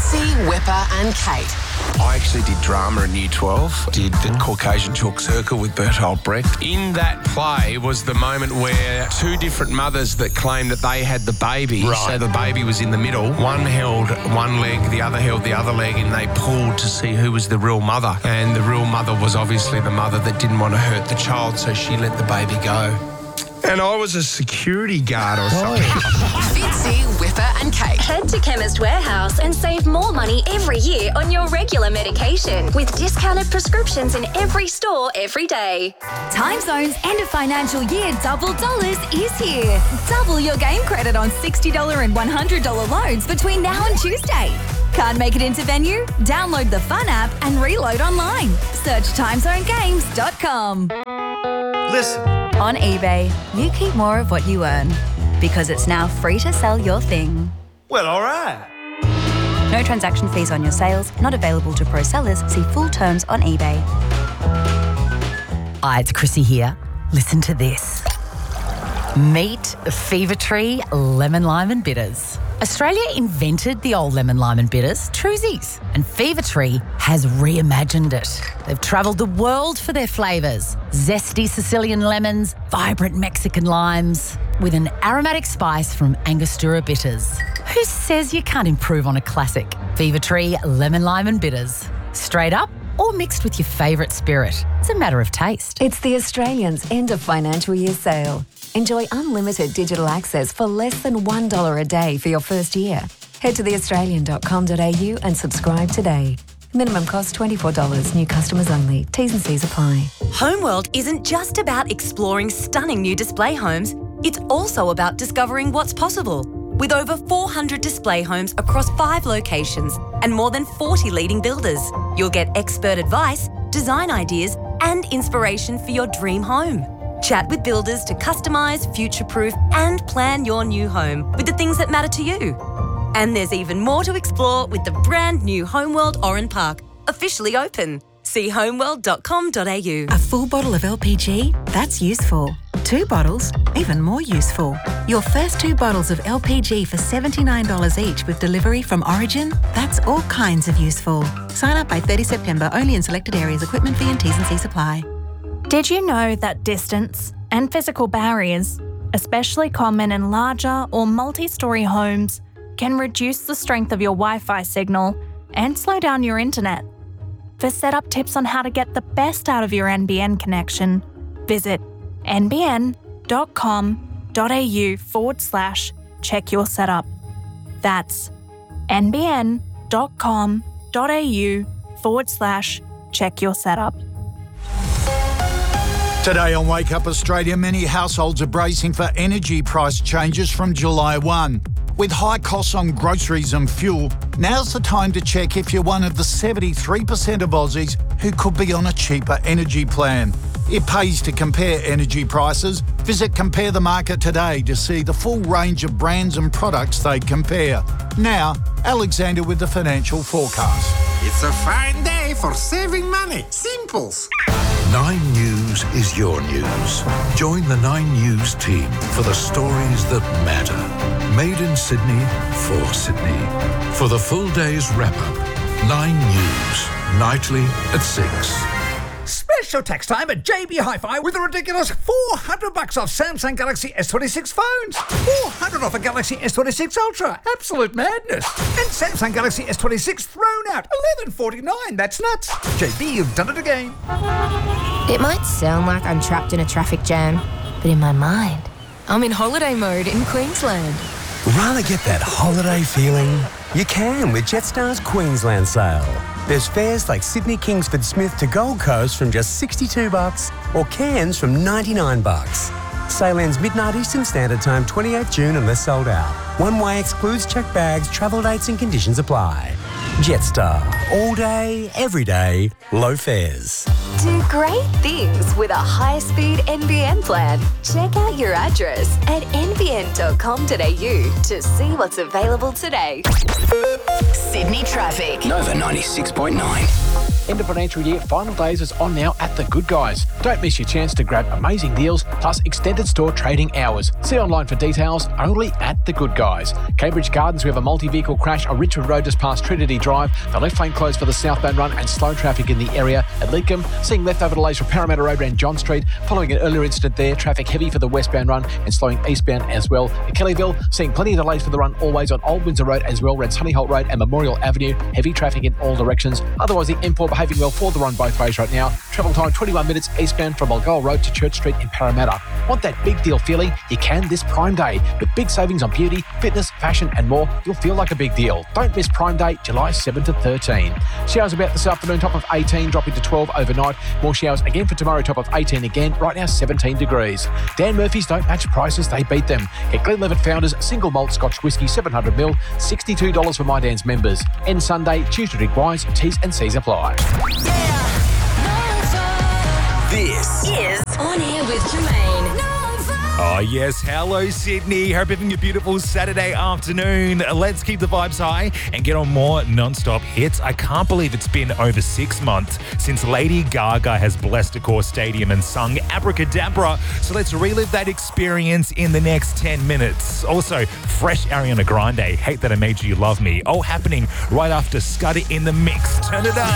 Fitzy, Whipper and Kate. I actually did drama in Year 12, did the Caucasian Chalk Circle with Bertolt Brecht. In that play was the moment where two different mothers that claimed that they had the baby, so the baby was in the middle. One held one leg, the other held the other leg, and they pulled to see who was the real mother. And the real mother was obviously the mother that didn't want to hurt the child, so she let the baby go. And I was a security guard or something. Fitzy, Whipper and Kate. Head to Chemist Warehouse and save more money every year on your regular medication with discounted prescriptions in every store every day. Time Zone's end of financial year double dollars is here. Double your game credit on $60 and $100 loans between now and Tuesday. Can't make it into venue? Download the Fun app and reload online. Search timezonegames.com. Listen. On eBay, you keep more of what you earn because it's now free to sell your thing. Well, all right. No transaction fees on your sales, not available to pro sellers. See full terms on eBay. Hi, it's Chrissy here. Listen to this. Meet Fever Tree Lemon Lime and Bitters. Australia invented the old lemon lime and bitters, Truzies, and Fever Tree has reimagined it. They've travelled the world for their flavours. Zesty Sicilian lemons, vibrant Mexican limes, with an aromatic spice from Angostura bitters. Who says you can't improve on a classic? Fever Tree Lemon Lime and Bitters. Straight up or mixed with your favourite spirit. It's a matter of taste. It's the Australians' end of financial year sale. Enjoy unlimited digital access for less than $1 a day for your first year. Head to theaustralian.com.au and subscribe today. Minimum cost $24. New customers only. T's and C's apply. Homeworld isn't just about exploring stunning new display homes. It's also about discovering what's possible. With over 400 display homes across 5 locations and more than 40 leading builders, you'll get expert advice, design ideas, and inspiration for your dream home. Chat with builders to customise, future-proof and plan your new home with the things that matter to you. And there's even more to explore with the brand new Homeworld Oran Park, officially open. See homeworld.com.au. A full bottle of LPG? That's useful. 2 bottles? Even more useful. Your first 2 bottles of LPG for $79 each with delivery from Origin? That's all kinds of useful. Sign up by 30 September, only in selected areas. Equipment fee and T's and C's apply. Did you know that distance and physical barriers, especially common in larger or multi-storey homes, can reduce the strength of your Wi-Fi signal and slow down your internet? For setup tips on how to get the best out of your NBN connection, visit nbn.com.au/check your setup. That's nbn.com.au/check your setup. Today on Wake Up Australia, many households are bracing for energy price changes from July 1. With high costs on groceries and fuel, now's the time to check if you're one of the 73% of Aussies who could be on a cheaper energy plan. It pays to compare energy prices. Visit Compare the Market today to see the full range of brands and products they compare. Now, Alexander with the financial forecast. It's a fine day for saving money. Simples. 9 News is your news. Join the 9 News team for the stories that matter. Made in Sydney, for Sydney. For the full day's wrap-up, 9 News, nightly at 6. Special tax time at JB Hi-Fi with a ridiculous $400 off Samsung Galaxy S26 phones. $400 off a Galaxy S26 Ultra. Absolute madness. And Samsung Galaxy S26 thrown out. $11.49. That's nuts. JB, you've done it again. It might sound like I'm trapped in a traffic jam, but in my mind, I'm in holiday mode in Queensland. Rather get that holiday feeling? You can with Jetstar's Queensland sale. There's fares like Sydney Kingsford Smith to Gold Coast from just $62 or Cairns from $99. Sale ends midnight Eastern Standard Time, 28th June unless sold out. One way excludes checked bags, travel dates and conditions apply. Jetstar. All day, every day, low fares. Do great things with a high-speed NBN plan. Check out your address at nbn.com.au to see what's available today. Sydney traffic. Nova 96.9. End of financial year final days is on now at The Good Guys. Don't miss your chance to grab amazing deals plus extended store trading hours. See online for details only at The Good Guys. Cambridge Gardens, we have a multi-vehicle crash on Richmond Road just past Trinity Drive. The left lane closed for the southbound run and slow traffic in the area. At Leakham, seeing leftover delays from Parramatta Road around John Street. Following an earlier incident there, traffic heavy for the westbound run and slowing eastbound as well. At Kellyville, seeing plenty of delays for the run always on Old Windsor Road as well, around Sunnyholt Road and Memorial Avenue. Heavy traffic in all directions. Otherwise, the M4 behaving well for the run both ways right now. Travel time 21 minutes eastbound from Mulgoa Road to Church Street in Parramatta. Want that big deal feeling? You can this Prime Day. With big savings on beauty, fitness, fashion and more, you'll feel like a big deal. Don't miss Prime Day, July 7 to 13. Showers about this afternoon, top of 18, dropping to 12 overnight. More showers again for tomorrow, top of 18 again. Right now, 17 degrees. Dan Murphy's don't match prices, they beat them. Get Glenlivet Founders Single Malt Scotch Whisky 700ml, $62 for My Dan's members. End Sunday, choose to drink wines, T's and C's apply. This is On Air with Jermaine. Oh, yes. Hello, Sydney. Hope you're having a beautiful Saturday afternoon. Let's keep the vibes high and get on more non-stop hits. I can't believe it's been over 6 months since Lady Gaga has blessed Accor Stadium and sung Abracadabra. So let's relive that experience in the next 10 minutes. Also, fresh Ariana Grande, Hate That I Made You Love Me. All happening right after Scudder in the Mix. Turn it up.